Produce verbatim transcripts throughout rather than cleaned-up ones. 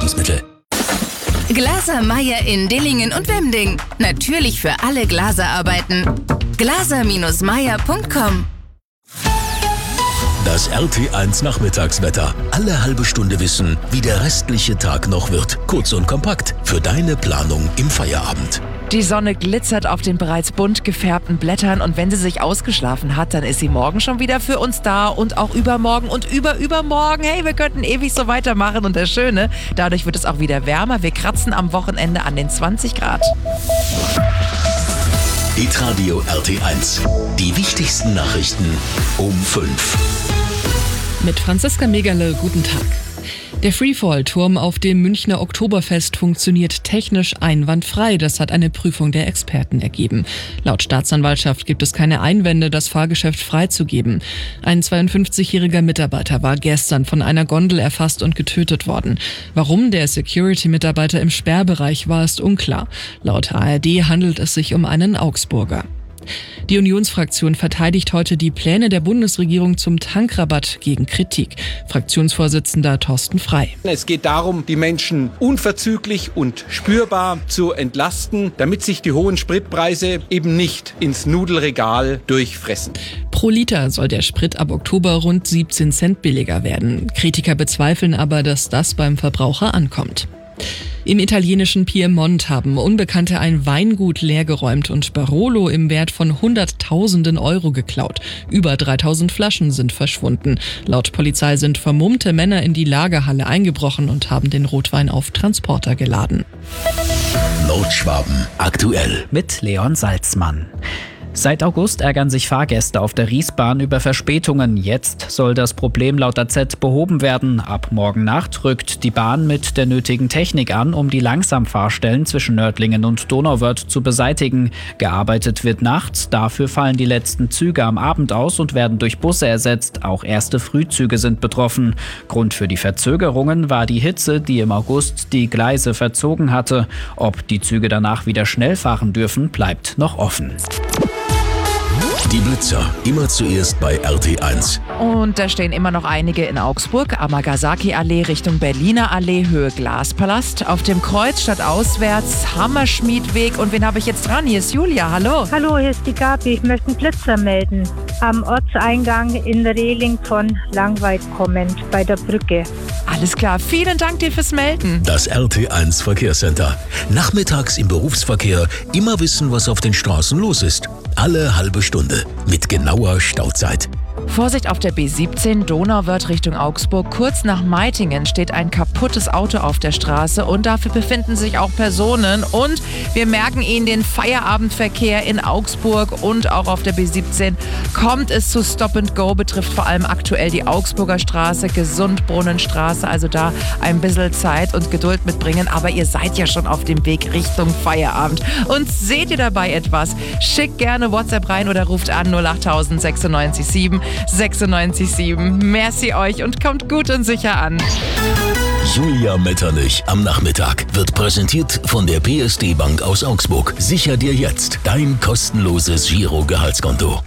Nahrungsergänzungsmittel. Glaser Meyer in Dillingen und Wemding. Natürlich für alle Glaserarbeiten. glaser Bindestrich meyer Punkt com. Das R T eins Nachmittagswetter. Alle halbe Stunde wissen, wie der restliche Tag noch wird. Kurz und kompakt für deine Planung im Feierabend. Die Sonne glitzert auf den bereits bunt gefärbten Blättern und wenn sie sich ausgeschlafen hat, dann ist sie morgen schon wieder für uns da und auch übermorgen und überübermorgen. Hey, wir könnten ewig so weitermachen und das Schöne, dadurch wird es auch wieder wärmer. Wir kratzen am Wochenende an den zwanzig Grad. Hitradio R T eins. Die wichtigsten Nachrichten um fünf. Mit Franziska Megerle, guten Tag. Der Freefall-Turm auf dem Münchner Oktoberfest funktioniert technisch einwandfrei. Das hat eine Prüfung der Experten ergeben. Laut Staatsanwaltschaft gibt es keine Einwände, das Fahrgeschäft freizugeben. Ein zweiundfünfzigjähriger Mitarbeiter war gestern von einer Gondel erfasst und getötet worden. Warum der Security-Mitarbeiter im Sperrbereich war, ist unklar. Laut A R D handelt es sich um einen Augsburger. Die Unionsfraktion verteidigt heute die Pläne der Bundesregierung zum Tankrabatt gegen Kritik. Fraktionsvorsitzender Thorsten Frey. Es geht darum, die Menschen unverzüglich und spürbar zu entlasten, damit sich die hohen Spritpreise eben nicht ins Nudelregal durchfressen. Pro Liter soll der Sprit ab Oktober rund siebzehn Cent billiger werden. Kritiker bezweifeln aber, dass das beim Verbraucher ankommt. Im italienischen Piemont haben Unbekannte ein Weingut leergeräumt und Barolo im Wert von Hunderttausenden Euro geklaut. Über dreitausend Flaschen sind verschwunden. Laut Polizei sind vermummte Männer in die Lagerhalle eingebrochen und haben den Rotwein auf Transporter geladen. Nordschwaben aktuell mit Leon Salzmann. Seit August ärgern sich Fahrgäste auf der Riesbahn über Verspätungen. Jetzt soll das Problem laut A Z behoben werden. Ab morgen Nacht rückt die Bahn mit der nötigen Technik an, um die Langsamfahrstellen zwischen Nördlingen und Donauwörth zu beseitigen. Gearbeitet wird nachts, dafür fallen die letzten Züge am Abend aus und werden durch Busse ersetzt. Auch erste Frühzüge sind betroffen. Grund für die Verzögerungen war die Hitze, die im August die Gleise verzogen hatte. Ob die Züge danach wieder schnell fahren dürfen, bleibt noch offen. Die Blitzer, immer zuerst bei R T eins. Und da stehen immer noch einige in Augsburg. Amagasaki-Allee Richtung Berliner Allee, Höhe Glaspalast. Auf dem Kreuz statt auswärts Hammerschmiedweg. Und wen habe ich jetzt dran? Hier ist Julia, hallo. Hallo, hier ist die Gabi. Ich möchte einen Blitzer melden. Am Ortseingang in Rehling von Langweid kommend, bei der Brücke. Alles klar, vielen Dank dir fürs Melden. Das R T eins Verkehrscenter. Nachmittags im Berufsverkehr immer wissen, was auf den Straßen los ist. Alle halbe Stunde mit genauer Stauzeit. Vorsicht auf der B siebzehn Donauwörth Richtung Augsburg. Kurz nach Meitingen steht ein kaputtes Auto auf der Straße und dafür befinden sich auch Personen. Und wir merken Ihnen den Feierabendverkehr in Augsburg und auch auf der B siebzehn kommt es zu Stop and Go, betrifft vor allem aktuell die Augsburger Straße, Gesundbrunnenstraße. Also da ein bisschen Zeit und Geduld mitbringen. Aber ihr seid ja schon auf dem Weg Richtung Feierabend. Und seht ihr dabei etwas? Schickt gerne WhatsApp rein oder ruft an null acht sechsundneunzig sieben sechsundneunzig sieben. Merci euch und kommt gut und sicher an. Julia Metternich am Nachmittag wird präsentiert von der P S D Bank aus Augsburg. Sicher dir jetzt dein kostenloses Giro-Gehaltskonto.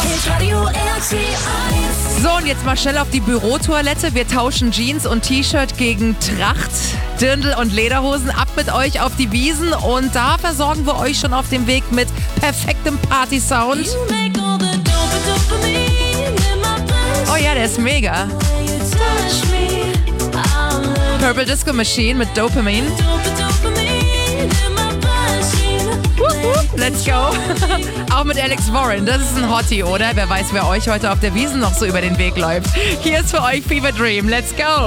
So, und jetzt mal schnell auf die Bürotoilette. Wir tauschen Jeans und T-Shirt gegen Tracht, Dirndl und Lederhosen. Ab mit euch auf die Wiesen und da versorgen wir euch schon auf dem Weg mit perfektem Party-Sound. Oh ja, der ist mega. Purple Disco Machine mit Dopamine. Let's go. Auch mit Alex Warren. Das ist ein Hottie, oder? Wer weiß, wer euch heute auf der Wiesn noch so über den Weg läuft. Hier ist für euch Fever Dream. Let's go.